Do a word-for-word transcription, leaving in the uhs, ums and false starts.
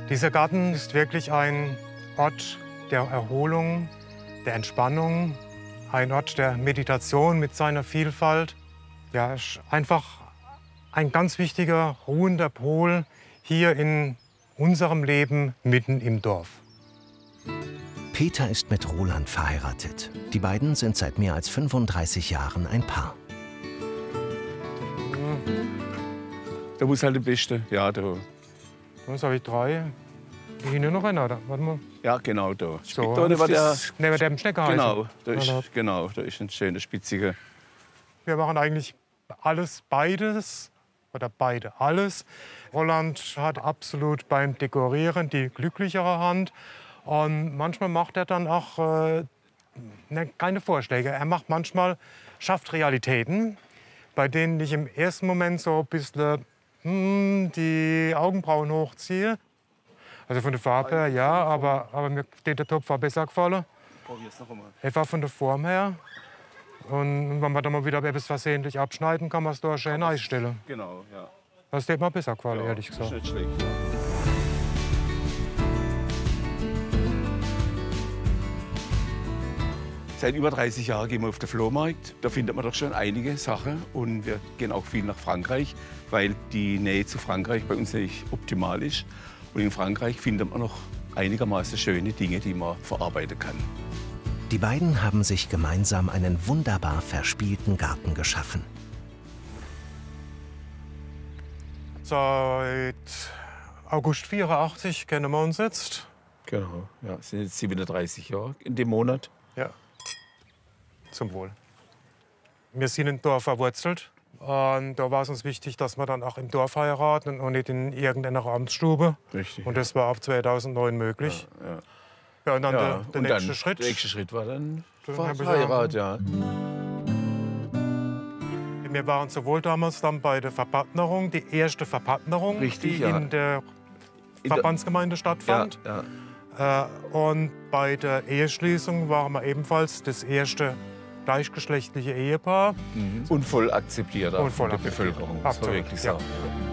Dieser Garten ist wirklich ein Ort der Erholung, der Entspannung, ein Ort der Meditation mit seiner Vielfalt. Ja, ist einfach ein ganz wichtiger, ruhender Pol hier in unserem Leben mitten im Dorf. Peter ist mit Roland verheiratet. Die beiden sind seit mehr als fünfunddreißig Jahren ein Paar. Da muss halt der Beste. Ja, da. Jetzt habe ich drei. Hier nur noch einer, oder? Warte mal. Ja, genau da. So, da das war der, ist neben dem Schneckerhäuser. genau, da ist, genau, da ist ein schöner spitziger. Wir machen eigentlich alles beides oder beide alles. Roland hat absolut beim Dekorieren die glücklichere Hand. Und manchmal macht er dann auch äh, ne, keine Vorschläge. Er macht manchmal, schafft Realitäten, bei denen ich im ersten Moment so ein bisschen hm, die Augenbrauen hochziehe. Also von der Farbe her, ja, aber, aber mir hat der Topf war besser gefallen. Er war von der Form her. Und wenn man dann mal wieder etwas versehentlich abschneiden, kann man es da schön einstellen. Genau, ja. Das hat mir besser gefallen, Ja, ehrlich gesagt. ist nicht schlecht. Seit über dreißig Jahren gehen wir auf den Flohmarkt. Da findet man doch schon einige Sachen. Und wir gehen auch viel nach Frankreich, weil die Nähe zu Frankreich bei uns nicht optimal ist. Und in Frankreich findet man noch einigermaßen schöne Dinge, die man verarbeiten kann. Die beiden haben sich gemeinsam einen wunderbar verspielten Garten geschaffen. Seit August vierundachtzig kennen wir uns jetzt. Genau, ja, es sind jetzt siebenunddreißig Jahre in dem Monat. Ja. Zum Wohl. Wir sind im Dorf verwurzelt. Und da war es uns wichtig, dass wir dann auch im Dorf heiraten und nicht in irgendeiner Amtsstube. Richtig. Und das war ab zweitausendneun möglich. Ja, ja. Ja, und dann Ja, der, der und nächste dann, Schritt. Der nächste Schritt war dann Dann Ver- hab ich Heirat, ja. Wir waren sowohl damals dann bei der Verpartnerung, die erste Verpartnerung, Richtig, die ja. in der In der- Verbandsgemeinde stattfand. Ja, Äh, und bei der Eheschließung waren wir ebenfalls das erste gleichgeschlechtliche Ehepaar. mhm. Und voll akzeptiert auch Und voll von der akzeptiert. Bevölkerung, muss man Absolut, wirklich ja. sagen.